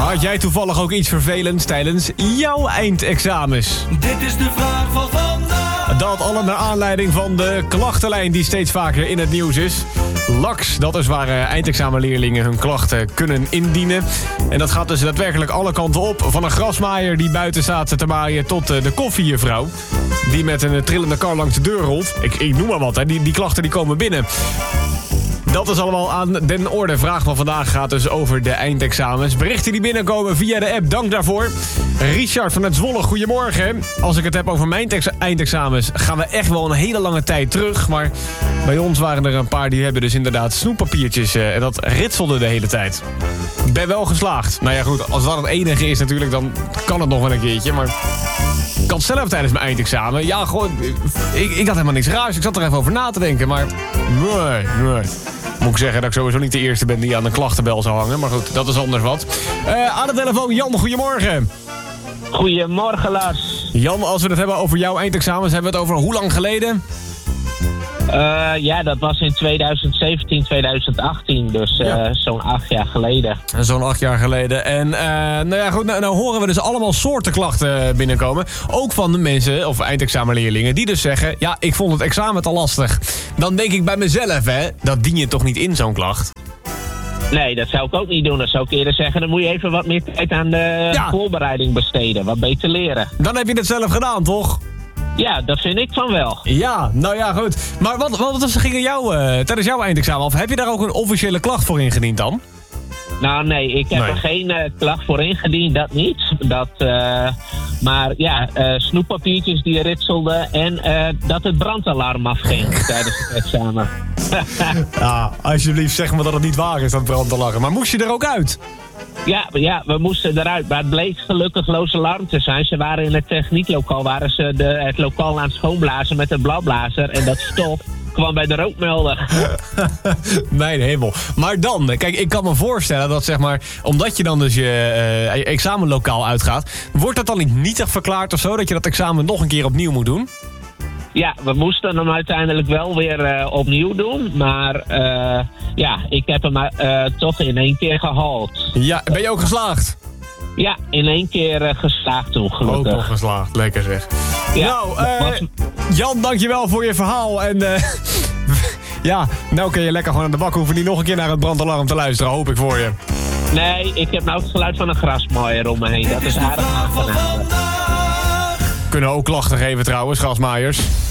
Had jij toevallig ook iets vervelends tijdens jouw eindexamens? Dit is de vraag van vandaag. Dat alle naar aanleiding van de klachtenlijn die steeds vaker in het nieuws is. LAX, dat is waar eindexamenleerlingen hun klachten kunnen indienen. En dat gaat dus daadwerkelijk alle kanten op. Van een grasmaaier die buiten staat te maaien tot de koffiejuffrouw die met een trillende kar langs de deur rolt. Ik noem maar wat, hè. Die klachten die komen binnen. Dat is allemaal aan den orde. Vraag van vandaag gaat dus over de eindexamens. Berichten die binnenkomen via de app, dank daarvoor. Richard van het Zwolle, goedemorgen. Als ik het heb over mijn eindexamens, gaan we echt wel een hele lange tijd terug. Maar bij ons waren er een paar die hebben dus inderdaad snoeppapiertjes. En dat ritselde de hele tijd. Ik ben wel geslaagd. Nou ja goed, als dat het enige is natuurlijk, dan kan het nog wel een keertje. Maar ik had zelf tijdens mijn eindexamen, ja gewoon, ik had helemaal niks raars. Ik zat er even over na te denken, maar nee. Moet ik zeggen dat ik sowieso niet de eerste ben die aan de klachtenbel zou hangen. Maar goed, dat is anders wat. Aan de telefoon, Jan, goedemorgen. Goedemorgen, Lars. Jan, als we het hebben over jouw eindexamens, hebben we het over hoe lang geleden? Ja, dat was in 2017, 2018. Dus zo'n 8 jaar geleden. Zo'n 8 jaar geleden. En nou ja, goed, nou horen we dus allemaal soorten klachten binnenkomen. Ook van de mensen, of eindexamenleerlingen, die dus zeggen, ja, ik vond het examen te lastig. Dan denk ik bij mezelf, hè, dat dien je toch niet in, zo'n klacht? Nee, dat zou ik ook niet doen. Dat zou ik eerder zeggen, dan moet je even wat meer tijd aan de voorbereiding besteden. Wat beter leren. Dan heb je het zelf gedaan, toch? Ja, dat vind ik van wel. Ja, nou ja, goed. Maar wat ging er tijdens jouw eindexamen af? Heb je daar ook een officiële klacht voor ingediend dan? Nou nee, ik heb er geen klacht voor ingediend, dat niet. Maar ja, snoeppapiertjes die ritselden en dat het brandalarm afging tijdens het examen. Ja, alsjeblieft zeg me dat het niet waar is, dat brandalarm. Maar moest je er ook uit? Ja, we moesten eruit. Maar het bleek gelukkig loos alarm te zijn. Ze waren in het technieklokaal, waren ze het lokaal aan het schoonblazen met een bladblazer. En dat stop kwam bij de rookmelder. Mijn hemel. Maar dan, kijk, ik kan me voorstellen dat zeg maar, omdat je dan dus je examenlokaal uitgaat, wordt dat dan niet nietig verklaard of zo, dat je dat examen nog een keer opnieuw moet doen? Ja, we moesten hem uiteindelijk wel weer opnieuw doen. Maar ja, ik heb hem toch in 1 keer gehaald. Ja, ben je ook geslaagd? Ja, in 1 keer geslaagd toen, gelukkig. Ook nog geslaagd, lekker zeg. Ja, nou, Jan, dankjewel voor je verhaal. En ja, nou kun je lekker gewoon aan de bak. Hoeven niet nog een keer naar het brandalarm te luisteren, hoop ik voor je. Nee, ik heb nou het geluid van een grasmaaier om me heen. Dat is aardig aangenaam. Kunnen ook klachten geven trouwens, grasmaaiers.